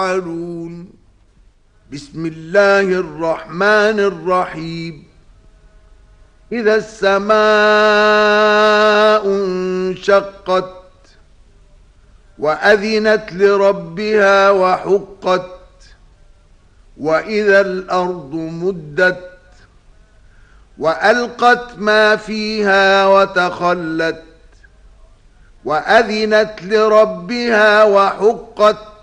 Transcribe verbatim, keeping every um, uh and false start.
تفعلون بسم الله الرحمن الرحيم إذا السماء انشقت وأذنت لربها وحقت وإذا الأرض مدت وألقت ما فيها وتخلت وأذنت لربها وحقت